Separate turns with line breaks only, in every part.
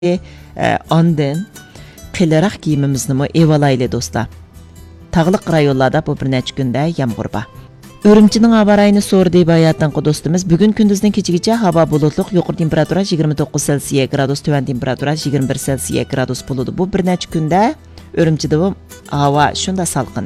Ondan qiliroq kiyimimizni evalayli do'stlar. Tağlıq rayonlarda bu bir neçə gündə yağmur var. Ürümçinin hava rayını soru deyib ayatdan dostumuz. Bugün gündüzdən keçigiçə hava bulutluq, yuqur temperatura 29 Selsiya gradus, tövən temperatura 21 Selsiya gradus buludu. Bu bir neçə gündə Ürümçide bu hava şunda salqın.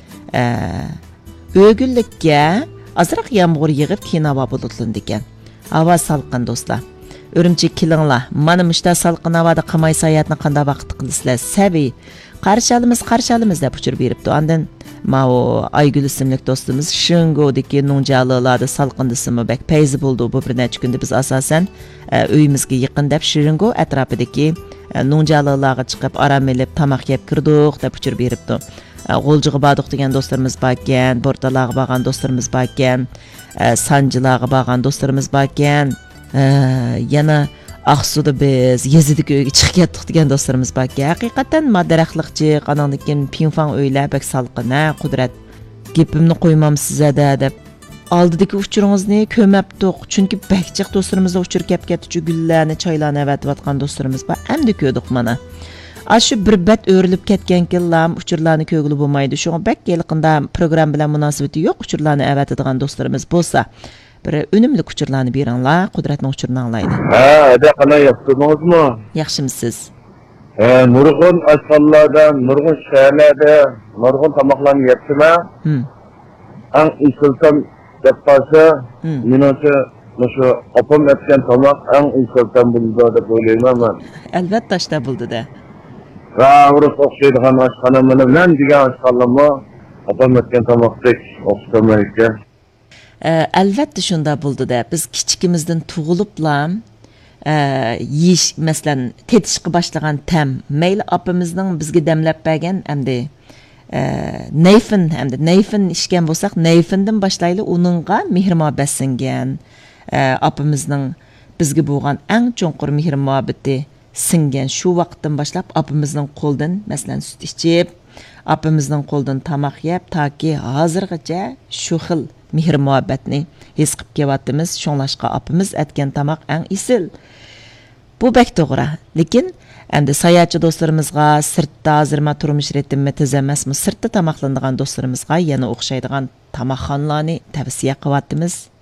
Ögüllikə azraq yağmur yığıb keyin hava bulutlundu ekan. Hava salqın dostlar. Ürümçi kilinglar. Mana müşta salqın havada qamay sayatını qanda vaqt qilsizlar. Səbi qarşalımız deb uçur beribdi. Ondan Mao Aygül isimlik dostumuz Şıngodaki Nuncalılarda salqındısımı bək peyzi buldu. Bu bir neçə gündə biz asasən öyümüzge yaqın deb Şıngo ətrafidagi Nuncalılarga chiqib aram elib tamaq yeb kirdik deb uçur beribdi. G'oljiga bordik degan do'stlarimiz bor ekan, Bortalarga borgan do'stlarimiz bor ekan, Sanjilarga borgan do'stlarimiz bor ekan, yana Aqsuda biz Yezidik uyga chiqib ketdik degan do'stlarimiz bor ekan. Haqiqatan madaraxliqchi, qanaqlikin pinfan uylar bak salqin, qudrat. Gepimni qo'ymam sizga deb oldidagi uchuringizni ko'mabdiq. Chunki bakchiq do'stlarimizga uchur kep ketdi, gullarni, choylarni avatayotgan do'stlarimiz bor. Endi ko'rdik mana. Aşı bir bet öğrilip ketken killam uçurlarını kögülü bulmaydı. Şoň bek yaqında program bilen münasibeti yok. Uçurlarını evet edilen dostlarımız bolsa bir önümlü uçurlarını beringlar, Qudratning uçurunu anglaydı.
Ada qana yapdыңызmы?
Yaxshimisiz?
Nurg'un asfallarda, nurg'un shaharlarda, nurg'un tamoqlarni yapdimi? Ang isiltam yapasa, menimcha şu opam etken tamoq ang isiltam buldu deb o'ylayman.
Albatta shta buldu da.
Ra'urus oqshaydigan oshxonamni bilan degan oshxonamni opam etken tamoqdek o'xshamaydi.
Albatta shunda buldu da. Biz kichikimizdan tug'ilibla yeyish, masalan, tetishga boshlagan tam mayli opamizning bizga damlab bergan hamda nayfin ishgan bo'lsak, nayfindan boshlayli uningga mehr-muhabbat singan. Opamizning bizga bo'lgan eng cho'nqur mehr-muhabbati singan shu vaqtdan boshlab opamizning qo'ldan masalan sut ichib, opamizning qo'ldan tamoq yeb, toki hozirgacha shu xil mehr-muhabbatni his qilib kelyapmiz. Shunlashqa opamiz aytgan tamoq eng isil. Bu bek to'g'ri. Lekin endi sayohatchi do'stlarimizga sirtda hozirma turmush ritimmi tez emasmi, sirtda tamoqlanadigan do'stlarimizga yana o'xshaydigan tamoqxonalarni tavsiya qilyapmiz.